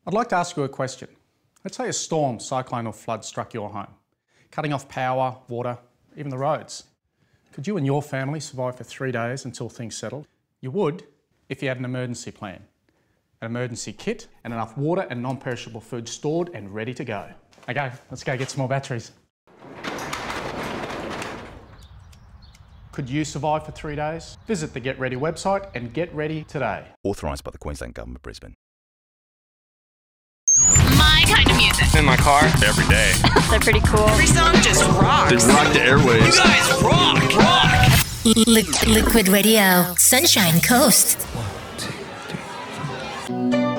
I'd like to ask you a question. Let's say a storm, cyclone or flood struck your home, cutting off power, water, even the roads. Could you and your family survive for 3 days until things settled? You would if you had an emergency plan, an emergency kit and enough water and non-perishable food stored and ready to go. Okay, let's go get some more batteries. Could you survive for 3 days? Visit the Get Ready website and get ready today. Authorised by the Queensland Government, Brisbane. My kind of music. In my car every day. They're pretty cool. Every song just rocks. They rock the airwaves. You guys rock. Liquid Radio, Sunshine Coast.